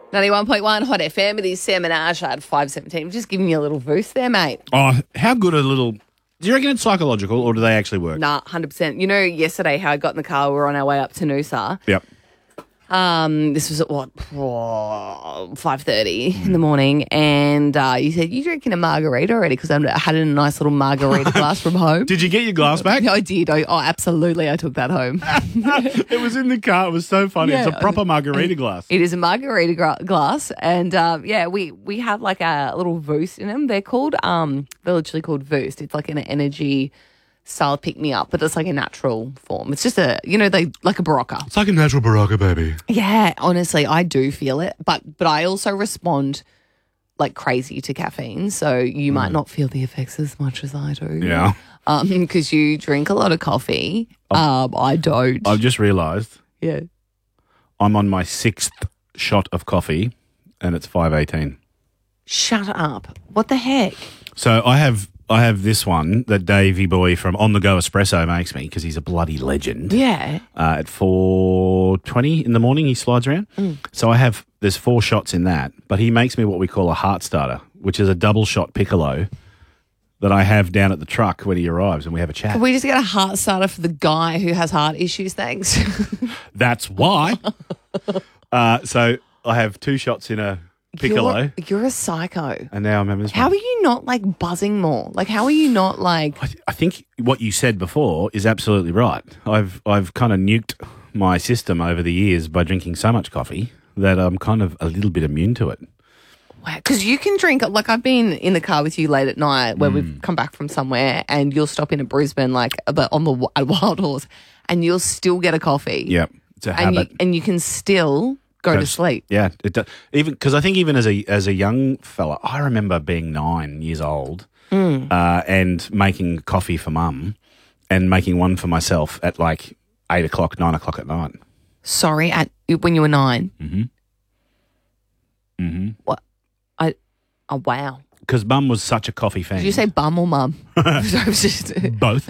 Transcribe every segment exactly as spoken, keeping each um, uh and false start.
ninety-one point one Hot F M with his Sam Minaj at five seventeen. Just giving you a little boost there, mate. Oh, how good a little... Do you reckon it's psychological or do they actually work? Nah, one hundred percent. You know, yesterday how I got in the car, we were on our way up to Noosa. Yep. Um, this was at what, five thirty in the morning, and uh, you said, you drinking a margarita already? Because I had a nice little margarita glass from home. Did you get your glass back? I did. I, oh, absolutely. I took that home. It was in the car. It was so funny. Yeah. It's a proper margarita glass. It is a margarita gra- glass, and uh, yeah, we we have like a little Voost in them. They're called, um, they're literally called Voost. It's like an energy style pick me up, but it's like a natural form. It's just a, you know, they like a Barocca. It's like a natural Barocca, baby. Yeah, honestly, I do feel it, but but I also respond like crazy to caffeine, so you mm. might not feel the effects as much as I do. Yeah, um, because you drink a lot of coffee. Um, I don't. I've just realised. Yeah, I'm on my sixth shot of coffee, and it's five eighteen. Shut up! What the heck? So I have. I have this one that Davey Boy from On The Go Espresso makes me because he's a bloody legend. Yeah. Uh, at four twenty in the morning, he slides around. Mm. So I have, there's four shots in that, but he makes me what we call a heart starter, which is a double shot piccolo that I have down at the truck when he arrives and we have a chat. Can we just get a heart starter for the guy who has heart issues? Thanks. That's why. uh, so I have two shots in a piccolo. You're, you're a psycho. And now I'm having this How one. are you not like buzzing more? Like, how are you not like... I, th- I think what you said before is absolutely right. I've I've kind of nuked my system over the years by drinking so much coffee that I'm kind of a little bit immune to it. Wow, because you can drink, like I've been in the car with you late at night where mm. we've come back from somewhere and you'll stop in at Brisbane, like on the at Wild Horse, and you'll still get a coffee. Yep, it's a and habit. You, and you can still... Go to sleep. Yeah, it does. Even because I think even as a as a young fella, I remember being nine years old mm. uh, and making coffee for mum and making one for myself at like eight o'clock, nine o'clock at night. Sorry, at when you were nine. Mm-hmm. Mm-hmm. What? I. Oh wow. Because mum was such a coffee fan. Did you say bum or mum? Both.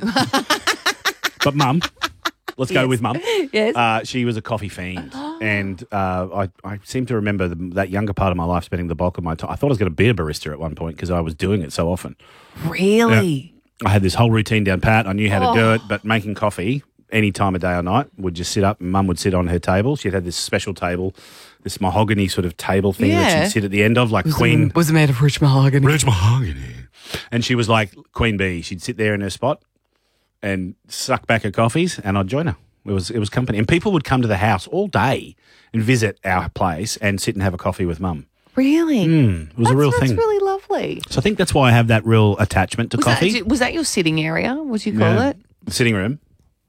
But mum. Let's yes. go with mum. Yes. Uh, she was a coffee fiend. And uh, I, I seem to remember the, that younger part of my life spending the bulk of my time. I thought I was going to be a barista at one point because I was doing it so often. Really? Yeah. I had this whole routine down pat. I knew how oh. to do it, but making coffee any time of day or night would just sit up and mum would sit on her table. She'd had this special table, this mahogany sort of table thing yeah. that she'd sit at the end of like was Queen. It, was it made of rich mahogany? Rich mahogany. And she was like Queen Bee. She'd sit there in her spot and suck back her coffees and I'd join her. It was it was company. And people would come to the house all day and visit our place and sit and have a coffee with mum. Really? Mm, it was that's, a real that's thing. That's really lovely. So I think that's why I have that real attachment to was coffee. That, was that your sitting area? What do you call yeah. it? The sitting room.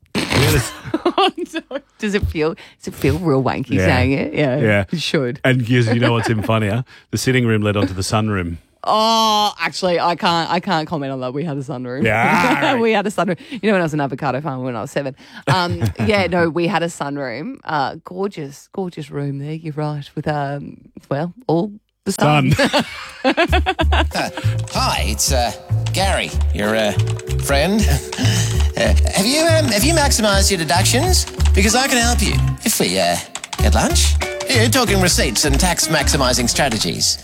Does it feel does it feel real wanky yeah. saying it? Yeah. Yeah. It should. And you know what's even funnier? The sitting room led onto the sunroom. Oh, actually, I can't. I can't comment on that. We had a sunroom. Yeah, we had a sunroom. You know, when I was an avocado farmer when I was seven. Um, yeah, no, we had a sunroom. Uh, gorgeous, gorgeous room there. You're right. With um, well, all the sun. sun. Hi, it's uh, Gary, your uh, friend. Uh, have you um, have you maximised your deductions? Because I can help you if we uh, get lunch. You're talking receipts and tax maximising strategies.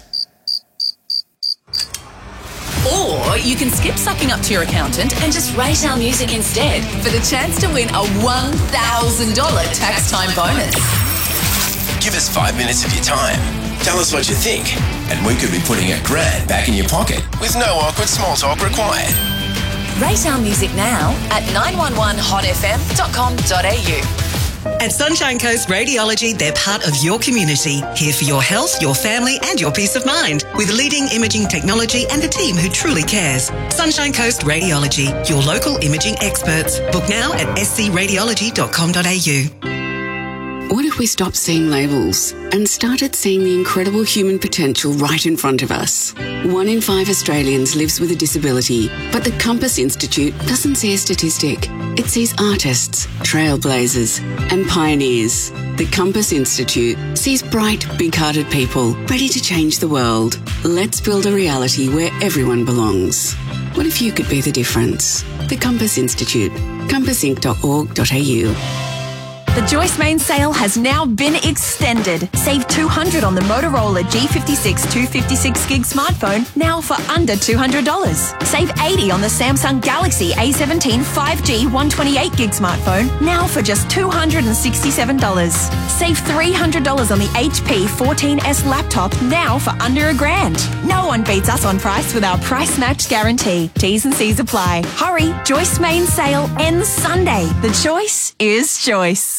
Or you can skip sucking up to your accountant and just rate our music instead for the chance to win a one thousand dollars tax time bonus. Give us five minutes of your time. Tell us what you think, and we could be putting a grand back in your pocket with no awkward small talk required. Rate our music now at nine one one hot f m dot com dot a u. At Sunshine Coast Radiology, they're part of your community, here for your health, your family and your peace of mind, with leading imaging technology and a team who truly cares. Sunshine Coast Radiology, your local imaging experts. Book now at s c radiology dot com dot a u. What if we stopped seeing labels and started seeing the incredible human potential right in front of us? One in five Australians lives with a disability, but the Compass Institute doesn't see a statistic. It sees artists, trailblazers, and pioneers. The Compass Institute sees bright, big-hearted people ready to change the world. Let's build a reality where everyone belongs. What if you could be the difference? The Compass Institute. compass inc dot org dot a u. The Joyce Main sale has now been extended. Save two hundred dollars on the Motorola G fifty-six two fifty-six gig smartphone, now for under two hundred dollars. Save eighty dollars on the Samsung Galaxy A seventeen five G one twenty-eight gig smartphone, now for just two hundred sixty-seven dollars. Save three hundred dollars on the H P fourteen S laptop, now for under a grand. No one beats us on price with our price match guarantee. T's and C's apply. Hurry, Joyce Main sale ends Sunday. The choice is choice.